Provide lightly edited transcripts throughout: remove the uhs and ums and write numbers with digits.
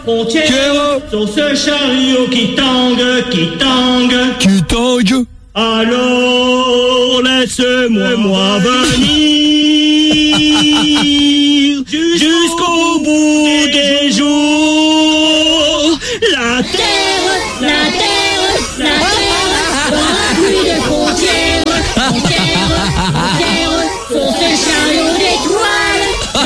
Frontière sur ce chariot qui tangue. Alors laisse-moi venir jusqu'au bout des jours. La terre n'aura plus de frontières. Sur ce chariot d'étoiles.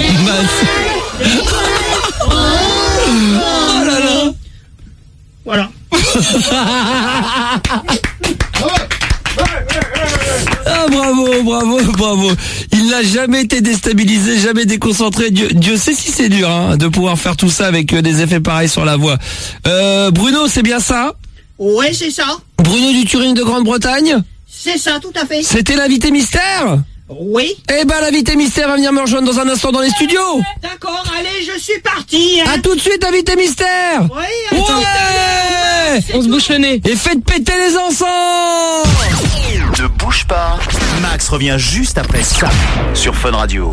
Oh là là. Voilà. Ah, bravo. Il n'a jamais été déstabilisé, jamais déconcentré. Dieu sait si c'est dur de pouvoir faire tout ça avec des effets pareils sur la voix. Bruno, c'est bien ça? Ouais, c'est ça. Bruno du Turing de Grande-Bretagne? C'est ça, tout à fait. C'était l'invité mystère? Oui. Eh ben, l'invité mystère va venir me rejoindre dans un instant dans les studios. D'accord, allez, je suis parti. À tout de suite, invité mystère. Oui, ouais. On se bouche le nez. Et faites péter les encens. Ne bouge pas. Max revient juste après ça sur Fun Radio.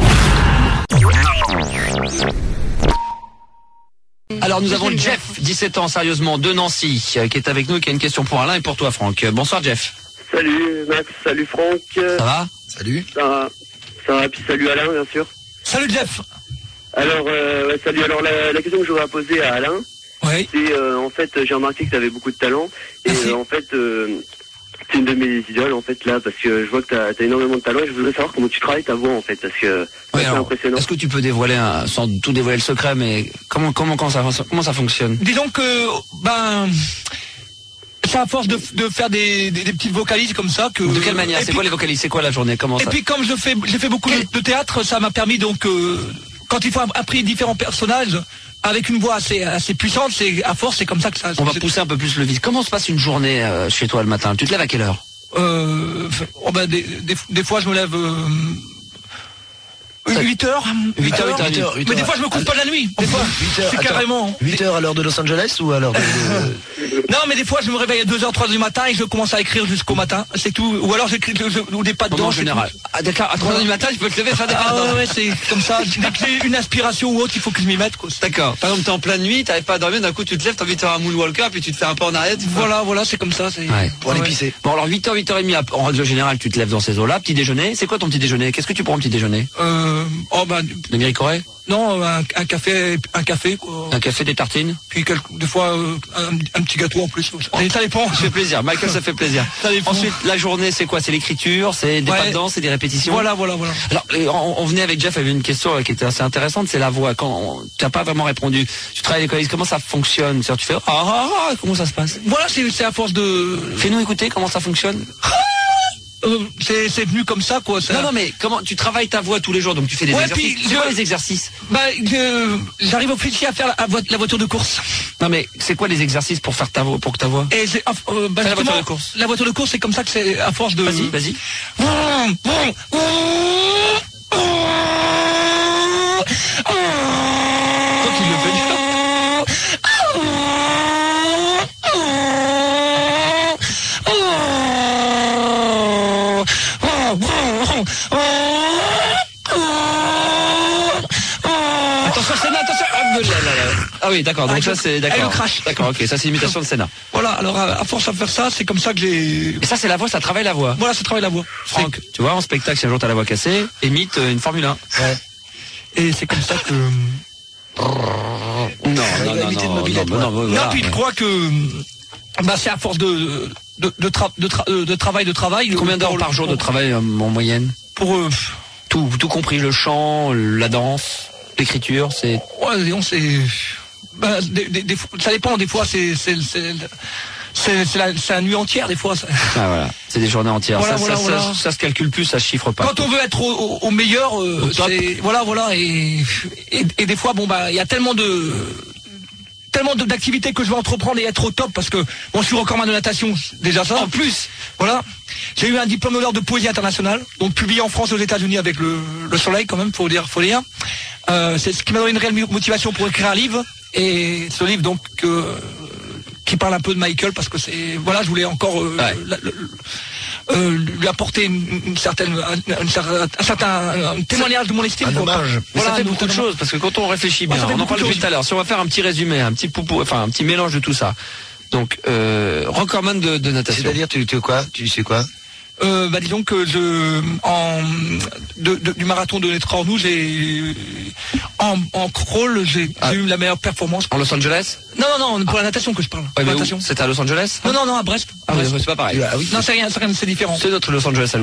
Alors nous avons Jeff, 17 ans, sérieusement, de Nancy, qui est avec nous et qui a une question pour Alain et pour toi, Franck. Bonsoir, Jeff. Salut Max, salut Franck. Ça va? Salut. Ça va, puis salut Alain, bien sûr. Salut, Jeff. Alors, salut. Alors, la question que j'aurais à poser à Alain, oui. C'est, en fait, j'ai remarqué que tu avais beaucoup de talent. Et en fait, c'est une de mes idoles, en fait, là, parce que je vois que tu as énormément de talent et je voudrais savoir comment tu travailles ta voix, en fait, parce que c'est impressionnant. Est-ce que tu peux dévoiler, sans tout dévoiler le secret, mais comment ça fonctionne? Disons que, c'est à force de faire des petites vocalises comme ça que... De quelle manière? C'est quoi les vocalises? C'est quoi la journée? Comment ça? Et puis comme j'ai fait beaucoup de théâtre, ça m'a permis donc, quand il faut apprendre différents personnages, avec une voix assez puissante, c'est à force, c'est comme ça que ça... On va pousser un peu plus le vice. Comment se passe une journée chez toi le matin? Tu te lèves à quelle heure? Des fois je me lève... 8 heures. 8 heures. Mais des fois je me couche pas la nuit. Des fois, 8 heures. C'est carrément. 8 heures à l'heure de Los Angeles ou à l'heure de... Non, mais des fois je me réveille à 2h, 3h du matin et je commence à écrire jusqu'au matin. C'est tout. Ou alors j'écris ou des pas dedans. En général. Ah d'accord, à 3h du matin, je peux te lever, faire des pas dedans. Ouais, c'est comme ça. Dès que j'ai une inspiration ou autre, il faut que je m'y mette, quoi. D'accord. Par exemple, t'es en pleine nuit, t'arrives pas à dormir, d'un coup tu te lèves, t'as envie de faire un moonwalker, puis tu te fais un peu en arrière. Voilà, c'est comme ça. Pour aller pisser. Bon alors 8h, 8h30, en règle générale, tu te lèves dans ces eaux-là. Petit déjeuner, c'est quoi ton petit déjeuner? Qu'est-ce que tu prends au petit déjeuner? L'Amérique Corée? Non, un café quoi. Un café, des tartines? Puis des fois un petit gâteau en plus. Ça dépend. Ça fait plaisir. Michael, ça fait plaisir. Ensuite, la journée, c'est quoi? C'est l'écriture, c'est des pas de danse, c'est des répétitions. Voilà. Alors, on venait avec Jeff avec une question qui était assez intéressante, c'est la voix. Quand tu n'as pas vraiment répondu, tu travailles à l'école, comment ça fonctionne? C'est-à-dire, tu fais comment ça se passe? Voilà, c'est à force de... Fais-nous écouter comment ça fonctionne. C'est venu comme ça, quoi. Ça... Non, mais comment tu travailles ta voix tous les jours, donc tu fais des exercices. C'est quoi les exercices? J'arrive au fichier à faire la voiture de course. Non, mais c'est quoi les exercices pour faire ta voix, pour que ta voix? Et c'est la voiture de course. La voiture de course, c'est comme ça que c'est à force de. Vas-y. Toi qui le fais. Attention, Senna, attention. Ah oui, d'accord, donc ça c'est d'accord. Elle le crash. D'accord, ok, ça c'est l'imitation de Senna. Voilà, alors à force à faire ça, c'est comme ça que j'ai... Et ça c'est la voix, ça travaille la voix. Voilà, ça travaille la voix. Franck, tu vois, en spectacle, si un jour t'as la voix cassée, imite une Formule 1. Ouais. Et c'est comme ça que... Non, puis je crois que... c'est à force de travail. Combien d'heures par jour de travail en moyenne? Pour tout compris, le chant, la danse, l'écriture, c'est... Ouais, disons, c'est... ça dépend, des fois c'est la nuit entière, des fois. Ah voilà, c'est des journées entières. Voilà. Ça se calcule plus, ça se chiffre pas. Quand on veut être au meilleur, c'est... Voilà, et des fois, il y a tellement d'activités que je vais entreprendre et être au top parce que je suis recordman de natation, déjà ça. En plus, voilà. J'ai eu un diplôme d'honneur de poésie internationale, donc publié en France et aux États-Unis avec le Soleil quand même, faut dire. C'est ce qui m'a donné une réelle motivation pour écrire un livre, et ce livre donc qui parle un peu de Michael parce que je voulais encore lui apporter un certain témoignage de mon estime. Voilà, ça fait beaucoup de choses, parce que quand on réfléchit bien, on en parle depuis tout à l'heure, si on va faire un petit résumé, un petit mélange de tout ça. Donc, recordman de natation. C'est-à-dire, tu sais quoi? Disons que du marathon de Netrornou, en crawl, j'ai eu la meilleure performance. En Los Angeles? Non, pour la natation que je parle. Ouais, c'était à Los Angeles? Non, à Brest. Ah, c'est pas pareil. Non, c'est rien, c'est différent. C'est notre Los Angeles.